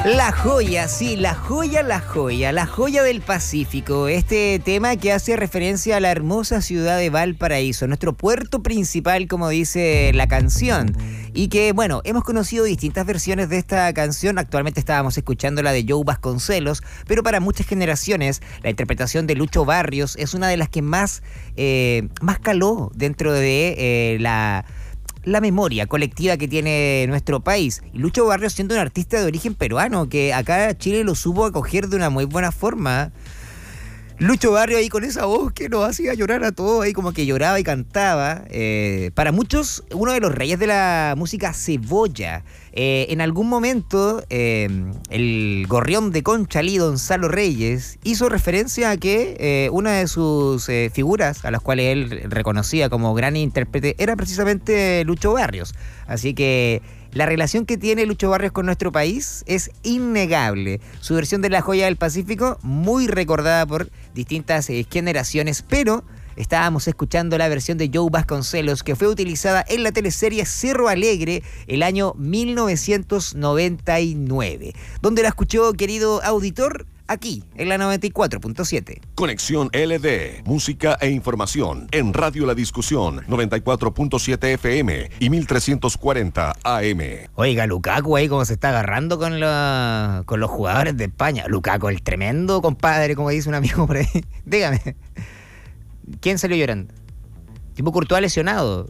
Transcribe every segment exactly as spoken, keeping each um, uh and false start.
La joya, sí, la joya, la joya, la joya del Pacífico. Este tema que hace referencia a la hermosa ciudad de Valparaíso, nuestro puerto principal, como dice la canción. Y que, bueno, hemos conocido distintas versiones de esta canción. Actualmente estábamos escuchando la de Joe Vasconcelos, pero para muchas generaciones la interpretación de Lucho Barrios es una de las que más, eh, más caló dentro de eh, la... la memoria colectiva que tiene nuestro país. Y Lucho Barrios siendo un artista de origen peruano, que acá Chile lo supo acoger de una muy buena forma. Lucho Barrios ahí con esa voz que nos hacía llorar a todos, ahí como que lloraba y cantaba. Eh, para muchos, uno de los reyes de la música cebolla. Eh, en algún momento, eh, el gorrión de Conchalí, Gonzalo Reyes, hizo referencia a que eh, una de sus eh, figuras, a las cuales él reconocía como gran intérprete, era precisamente Lucho Barrios. Así que la relación que tiene Lucho Barrios con nuestro país es innegable. Su versión de La Joya del Pacífico, muy recordada por distintas eh, generaciones, pero estábamos escuchando la versión de Joe Vasconcelos, que fue utilizada en la teleserie Cerro Alegre el año mil novecientos noventa y nueve. ¿Dónde la escuchó, querido auditor? Aquí, en la noventa y cuatro punto siete. Conexión L D, música e información en Radio La Discusión, noventa y cuatro punto siete F M y mil trescientos cuarenta A M. Oiga, Lukaku ahí como se está agarrando con, la, con los jugadores de España. Lukaku, el tremendo compadre, como dice un amigo por ahí. Dígame, ¿quién salió llorando? Tipo Courtois lesionado.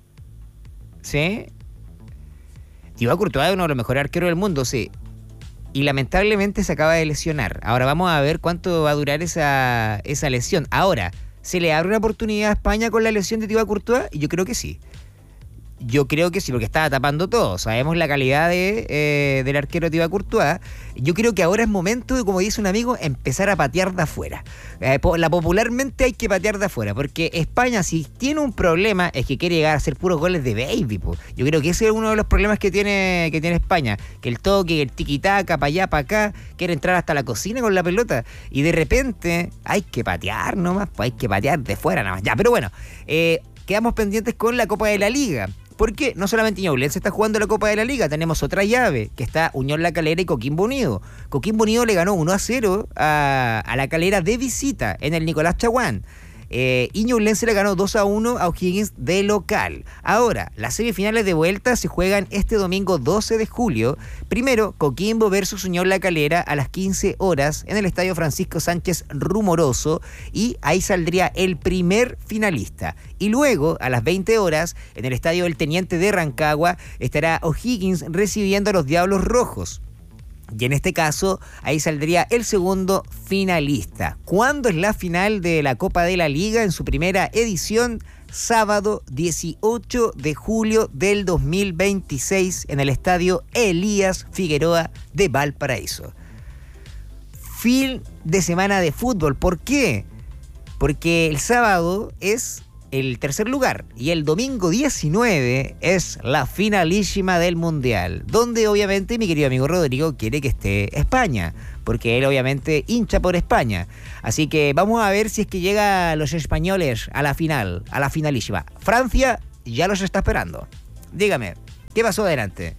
¿Sí? Tipo Courtois es uno de los mejores arqueros del mundo, sí. Y lamentablemente se acaba de lesionar. Ahora vamos a ver cuánto va a durar esa, esa lesión. Ahora, ¿se le abre una oportunidad a España con la lesión de Thibaut Courtois? Yo creo que sí. Yo creo que sí, porque estaba tapando todo. Sabemos la calidad de, eh, del arquero Thibaut Courtois. Yo creo que ahora es momento de, como dice un amigo, empezar a patear de afuera. Eh, la popularmente hay que patear de afuera, porque España, si tiene un problema, es que quiere llegar a hacer puros goles de baby. Po. Yo creo que ese es uno de los problemas que tiene, que tiene España. Que el toque, el tiquitaca, para allá, para acá, quiere entrar hasta la cocina con la pelota. Y de repente hay que patear nomás, pues hay que patear de fuera nomás. Ya, pero bueno, eh, quedamos pendientes con la Copa de la Liga. Porque no solamente Ñublense está jugando la Copa de la Liga, tenemos otra llave, que está Unión La Calera y Coquimbo Unido. Coquimbo Unido le ganó uno a cero a, a La Calera de visita en el Nicolás Chaguán. Eh, y Ñublense le ganó dos a uno a O'Higgins de local. Ahora, las semifinales de vuelta se juegan este domingo doce de julio. Primero, Coquimbo versus Unión La Calera a las quince horas en el Estadio Francisco Sánchez Rumoroso, y ahí saldría el primer finalista. Y luego, a las veinte horas, en el Estadio El Teniente de Rancagua, estará O'Higgins recibiendo a los Diablos Rojos. Y en este caso, ahí saldría el segundo finalista. ¿Cuándo es la final de la Copa de la Liga? En su primera edición, sábado dieciocho de julio del dos mil veintiséis, en el Estadio Elías Figueroa de Valparaíso. Fin de semana de fútbol. ¿Por qué? Porque el sábado es el tercer lugar y el domingo diecinueve es la finalísima del Mundial, donde obviamente mi querido amigo Rodrigo quiere que esté España, porque él obviamente hincha por España. Así que vamos a ver si es que llega los españoles a la final, a la finalísima. Francia ya los está esperando. Dígame, ¿qué pasó adelante?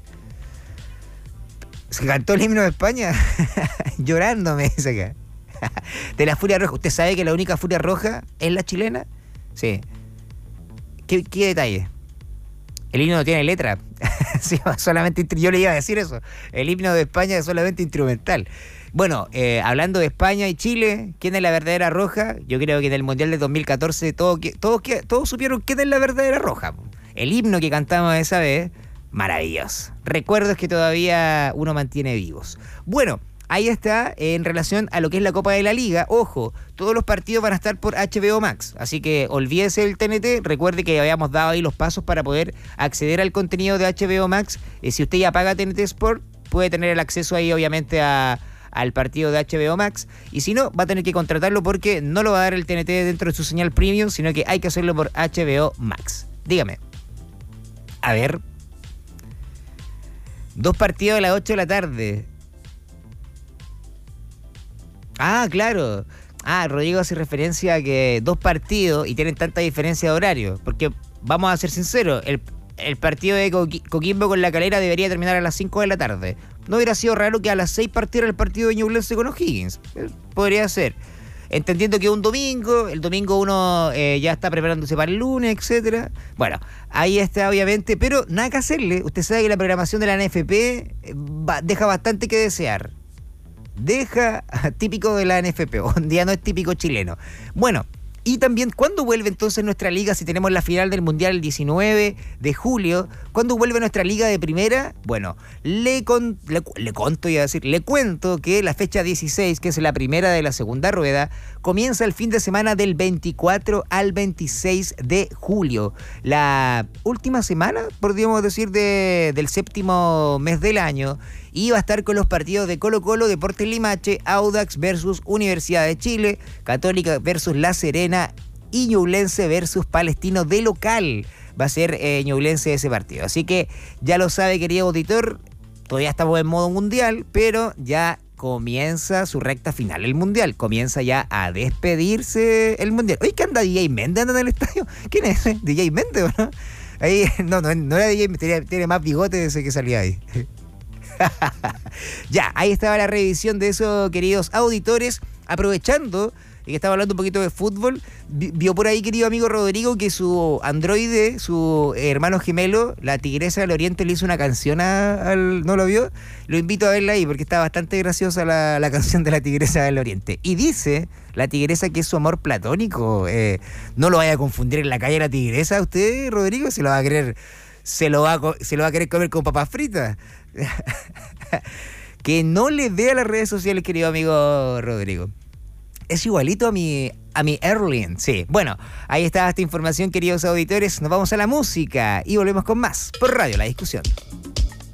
¿Se cantó el himno de España? Llorando, me dice acá. De la Furia Roja. ¿Usted sabe que la única Furia Roja es la chilena? Sí. ¿Qué, qué detalle? El himno no tiene letra. Sí, solamente, yo le iba a decir eso. El himno de España es solamente instrumental. Bueno, eh, hablando de España y Chile, ¿quién es la verdadera roja? Yo creo que en el Mundial de dos mil catorce todos, todos, todos supieron quién es la verdadera roja. El himno que cantamos esa vez, maravilloso. Recuerdos que todavía uno mantiene vivos. Bueno, ahí está, en relación a lo que es la Copa de la Liga. Ojo, todos los partidos van a estar por H B O Max, así que olvídese el T N T. Recuerde que habíamos dado ahí los pasos para poder acceder al contenido de H B O Max. Eh, si usted ya paga T N T Sport, puede tener el acceso ahí obviamente a, al partido de H B O Max, y si no, va a tener que contratarlo porque no lo va a dar el T N T dentro de su señal premium, sino que hay que hacerlo por H B O Max. Dígame. A ver. Dos partidos a las ocho de la tarde. Ah, claro. Ah, Rodrigo hace referencia a que dos partidos y tienen tanta diferencia de horario. Porque, vamos a ser sinceros, el, el partido de Coqui- Coquimbo con La Calera debería terminar a las cinco de la tarde. no hubiera sido raro que a las seis partiera el partido de Ñublense con O'Higgins. Eh, podría ser. Entendiendo que un domingo, el domingo uno eh, ya está preparándose para el lunes, etcétera. Bueno, ahí está obviamente, pero nada que hacerle. Usted sabe que la programación de la N F P va, deja bastante que desear. Deja típico de la N F P, un día no es típico chileno. Bueno, y también, ¿cuándo vuelve entonces nuestra liga si tenemos la final del Mundial el diecinueve de julio? ¿Cuándo vuelve nuestra liga de primera? Bueno, le, con, le, le conto, iba a decir, le cuento que la fecha dieciséis, que es la primera de la segunda rueda, comienza el fin de semana del veinticuatro al veintiséis de julio. La última semana, podríamos decir, de, del séptimo mes del año. Y va a estar con los partidos de Colo Colo, Deportes Limache, Audax versus Universidad de Chile, Católica versus La Serena y Ñublense versus Palestino de local. Va a ser eh, Ñublense ese partido. Así que ya lo sabe, querido auditor, todavía estamos en modo mundial, pero ya comienza su recta final el mundial. Comienza ya a despedirse el mundial. Oye, ¿qué anda D J Méndez anda en el estadio? ¿Quién es ese? ¿D J Méndez o no? Ahí, no, no, no era D J Méndez, tiene, tiene más bigote de ese que salía ahí. Ya, ahí estaba la revisión de eso, queridos auditores. Aprovechando y que estaba hablando un poquito de fútbol, vio por ahí, querido amigo Rodrigo, que su androide, su hermano gemelo, la Tigresa del Oriente, le hizo una canción a, al... ¿No lo vio? Lo invito a verla ahí porque está bastante graciosa la, la canción de la Tigresa del Oriente. Y dice la Tigresa que es su amor platónico. Eh, no lo vaya a confundir en la calle la Tigresa. ¿Usted, Rodrigo, se lo va a querer, se lo va a, se lo va a querer comer con papas fritas? Que no le dé a las redes sociales, querido amigo Rodrigo. Es igualito a mi, a mi Erling, sí. Bueno, ahí está esta información, queridos auditores. Nos vamos a la música y volvemos con más por Radio La Discusión.